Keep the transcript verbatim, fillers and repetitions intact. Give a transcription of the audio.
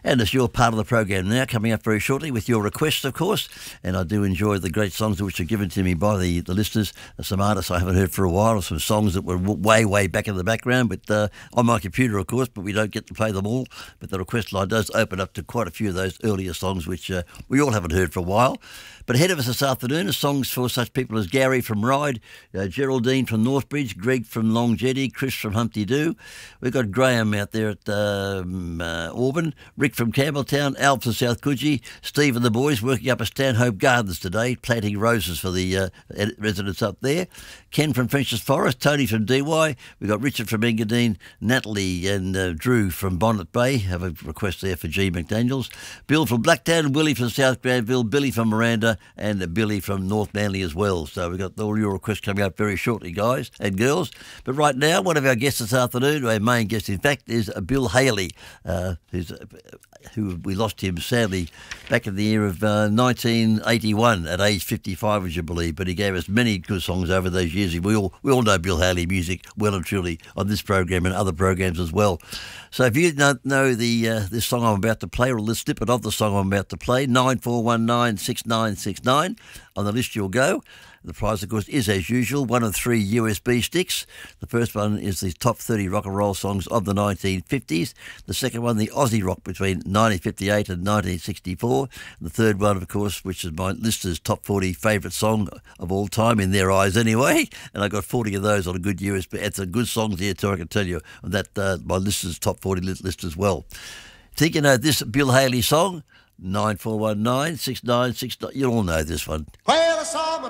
And it's your part of the program now, coming up very shortly with your requests, of course. And I do enjoy the great songs which are given to me by the, the listeners. Some artists I haven't heard for a while, some songs that were way, way back in the background, but uh, on my computer, of course, but we don't get to play them all. But the request line does open up to quite a few of those earlier songs which uh, we all haven't heard for a while. But ahead of us this afternoon are songs for such people as Gary from Ryde, uh, Geraldine from Northbridge, Greg from Long Jetty, Chris from Humpty Doo. We've got Graham out there at um, uh, Auburn, Rick from Campbelltown, Al from South Coogee, Steve and the boys working up at Stanhope Gardens today, planting roses for the uh, residents up there. Ken from French's Forest, Tony from D Y. We've got Richard from Engadine, Natalie and uh, Drew from Bonnet Bay. Have a request there for G. McDaniels. Bill from Blacktown, Willie from South Granville, Billy from Miranda, and Billy from North Manly as well. So we've got all your requests coming up very shortly, guys and girls. But right now, one of our guests this afternoon, our main guest, in fact, is Bill Haley, uh, who's, uh, who we lost him, sadly, back in the year of uh, nineteen eighty-one at age fifty-five, would you believe. But he gave us many good songs over those years. We all, we all know Bill Haley music well and truly on this program and other programs as well. So if you don't know the uh, this song I'm about to play, or the snippet of the song I'm about to play, nine four one nine six nine six nine, on the list you'll go. The prize, of course, is, as usual, one of three U S B sticks. The first one is the top thirty rock and roll songs of the nineteen fifties. The second one, the Aussie rock between nineteen fifty-eight and nineteen sixty-four. And the third one, of course, which is my listeners' top forty favourite song of all time, in their eyes anyway. And I got forty of those on a good U S B. It's a good songs here too, I can tell you, on that uh, my listeners' top forty list as well. Think you know this Bill Haley song? nine four one nine six nine six nine. You all know this one. Well, I saw my